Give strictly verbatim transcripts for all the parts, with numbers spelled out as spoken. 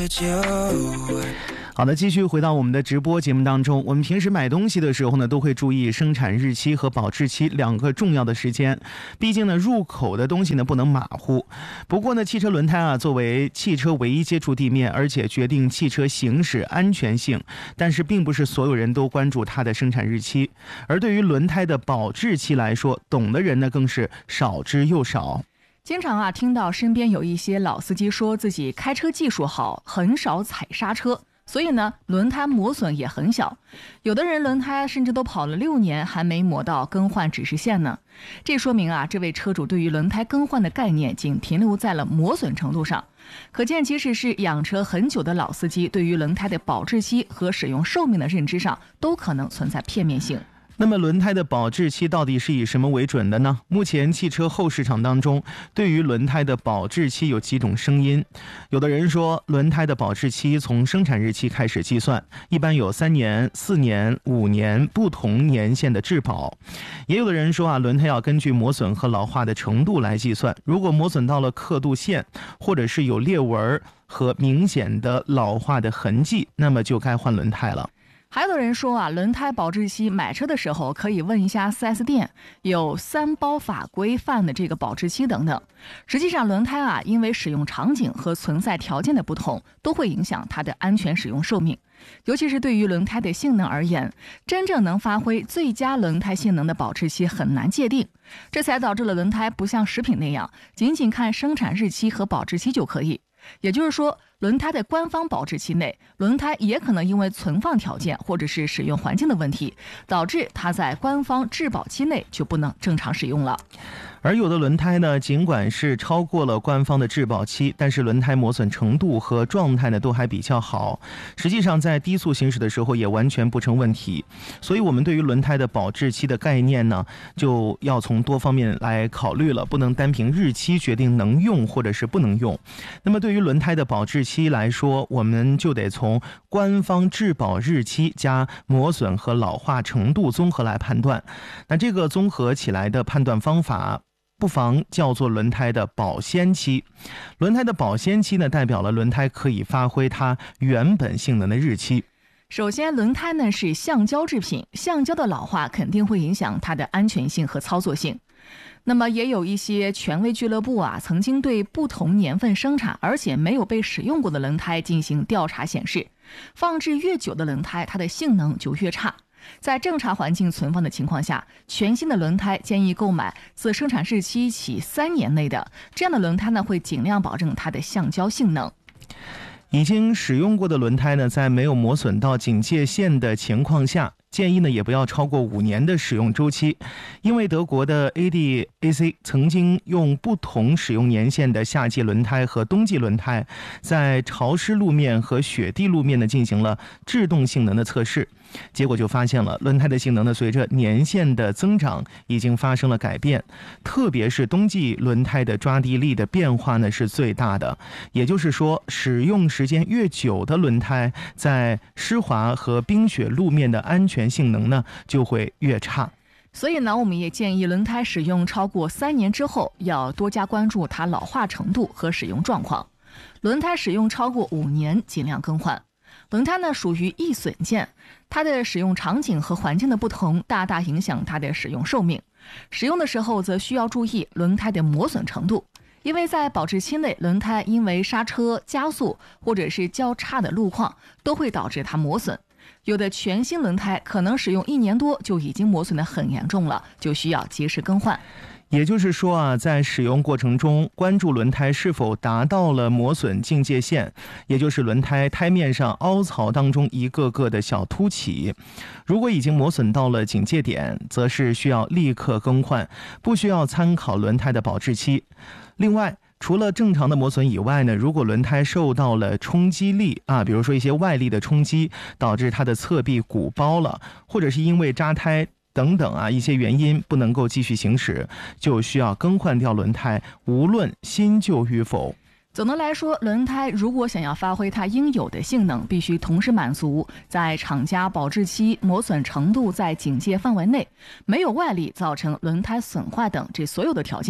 好的，继续回到我们的直播节目当中。我们平时买东西的时候呢，都会注意生产日期和保质期两个重要的时间。毕竟呢，入口的东西呢不能马虎。不过呢，汽车轮胎啊，作为汽车唯一接触地面，而且决定汽车行驶安全性，但是并不是所有人都关注它的生产日期。而对于轮胎的保质期来说，懂的人呢更是少之又少。 经常啊听到身边有一些老司机说自己开车技术好，很少踩刹车，所以呢轮胎磨损也很小。有的人轮胎甚至都跑了六年还没磨到更换指示线呢。这说明啊这位车主对于轮胎更换的概念仅停留在了磨损程度上。可见即使是养车很久的老司机，对于轮胎的保质期和使用寿命的认知上都可能存在片面性。 那么轮胎的保质期到底是以什么为准的呢？目前汽车后市场当中，对于轮胎的保质期有几种声音。有的人说，轮胎的保质期从生产日期开始计算，一般有三年、四年、五年不同年限的质保。也有的人说啊，轮胎要根据磨损和老化的程度来计算，如果磨损到了刻度线，或者是有裂纹和明显的老化的痕迹，那么就该换轮胎了。 还有的人说啊，轮胎保质期买车的时候可以问一下 四 S 店，有三包法规范的这个保质期等等。实际上轮胎啊，因为使用场景和存在条件的不同，都会影响它的安全使用寿命。尤其是对于轮胎的性能而言，真正能发挥最佳轮胎性能的保质期很难界定，这才导致了轮胎不像食品那样，仅仅看生产日期和保质期就可以。也就是说，轮胎的官方保质期内，轮胎也可能因为存放条件或者是使用环境的问题，导致它在官方质保期内就不能正常使用了。 而有的轮胎呢，尽管是超过了官方的质保期，但是轮胎磨损程度和状态呢都还比较好，实际上在低速行驶的时候也完全不成问题。所以我们对于轮胎的保质期的概念呢，就要从多方面来考虑了，不能单凭日期决定能用或者是不能用。那么对于轮胎的保质期来说，我们就得从官方质保日期加磨损和老化程度综合来判断。那这个综合起来的判断方法，不妨叫做轮胎的保鲜期。轮胎的保鲜期呢，代表了轮胎可以发挥它原本性能的日期。 首先，轮胎呢是橡胶制品，橡胶的老化肯定会影响它的安全性和操作性。那么也有一些权威俱乐部啊，曾经对不同年份生产而且没有被使用过的轮胎进行调查，显示放置越久的轮胎，它的性能就越差。在正常环境存放的情况下，全新的轮胎建议购买自生产日期起三年内的，这样的轮胎呢会尽量保证它的橡胶性能。 已经使用过的轮胎呢，在没有磨损到警戒线的情况下，建议呢也不要超过五年的使用周期。因为德国的 A D A C 曾经用不同使用年限的夏季轮胎和冬季轮胎，在潮湿路面和雪地路面呢进行了制动性能的测试，结果就发现了轮胎的性能呢随着年限的增长已经发生了改变，特别是冬季轮胎的抓地力的变化呢是最大的。也就是说，使用时间越久的轮胎，在湿滑和冰雪路面的安全性能呢就会越差。 所以呢，我们也建议轮胎使用超过三年之后，要多加关注它老化程度和使用状况。轮胎使用超过五年，尽量更换。轮胎呢属于易损件，它的使用场景和环境的不同，大大影响它的使用寿命。使用的时候则需要注意轮胎的磨损程度，因为在保质期内，轮胎因为刹车、加速或者是较差的路况，都会导致它磨损。有的全新轮胎可能使用一年多就已经磨损得很严重了，就需要及时更换。 也就是说啊，在使用过程中，关注轮胎是否达到了磨损境界线，也就是轮胎胎面上凹槽当中一个个的小凸起。如果已经磨损到了警戒点，则是需要立刻更换，不需要参考轮胎的保质期。另外，除了正常的磨损以外呢，如果轮胎受到了冲击力啊，比如说一些外力的冲击，导致它的侧壁鼓包了，或者是因为扎胎等等啊一些原因不能够继续行驶，就需要更换掉轮胎，无论新旧与否。 总的来说，轮胎如果想要发挥它应有的性能，必须同时满足在厂家保质期、磨损程度在警戒范围内，没有外力造成轮胎损坏等这所有的条件。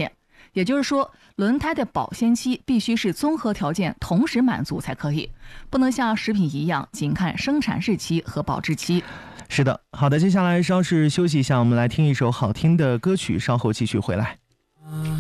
也就是说，轮胎的保鲜期必须是综合条件同时满足才可以，不能像食品一样仅看生产日期和保质期。 是的，好的，接下来稍事休息一下，我们来听一首好听的歌曲，稍后继续回来。